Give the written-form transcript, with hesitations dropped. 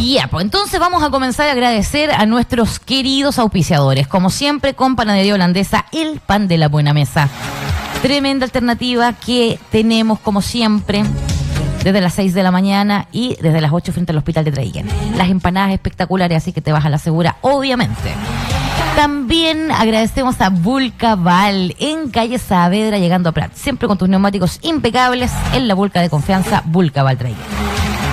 Ya, pues entonces vamos a comenzar a agradecer a nuestros queridos auspiciadores. Como siempre, con Panadería Holandesa, el pan de la buena mesa. Tremenda alternativa que tenemos, como siempre, desde las 6 de la mañana y desde las 8 frente al Hospital de Traiguén. Las empanadas espectaculares, así que te vas a la segura, obviamente. También agradecemos a Vulcaval, en calle Saavedra, llegando a Prat. Siempre con tus neumáticos impecables, en la Vulca de confianza, Vulcaval Traiguén.